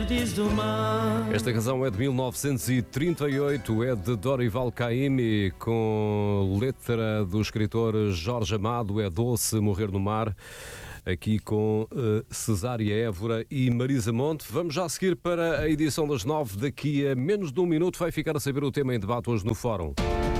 verdes do mar. Esta canção é de 1938, é de Dorival Caymmi, com letra do escritor Jorge Amado. É doce morrer no mar, aqui com Cesária Évora e Marisa Monte. Vamos já seguir para a edição das 9. Daqui a menos de um minuto vai ficar a saber o tema em debate hoje no Fórum.